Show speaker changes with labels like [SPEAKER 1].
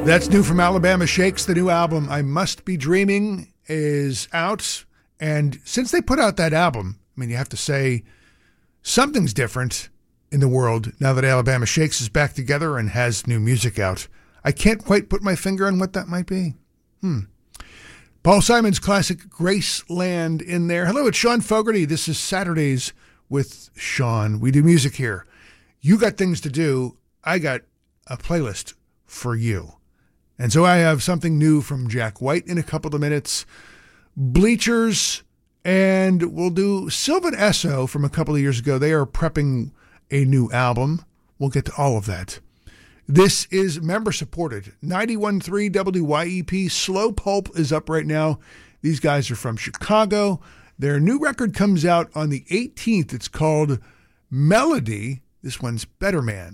[SPEAKER 1] That's new from Alabama Shakes. The new album, I Must Be Dreaming, is out. And since they put out that album, I mean, you have to say something's different in the world now that Alabama Shakes is back together and has new music out. I can't quite put my finger on what that might be. Paul Simon's classic Graceland in there. Hello, it's Sean Fogarty. This is Saturdays with Sean. We do music here. You got things to do. I got a playlist for you. And so I have something new from Jack White in a couple of minutes. Bleachers, and we'll do Sylvan Esso from a couple of years ago. They are prepping a new album. We'll get to all of that. This is member-supported. 91.3 WYEP. Slow Pulp is up right now. These guys are from Chicago. Their new record comes out on the 18th. It's called Melody. This one's Better Man.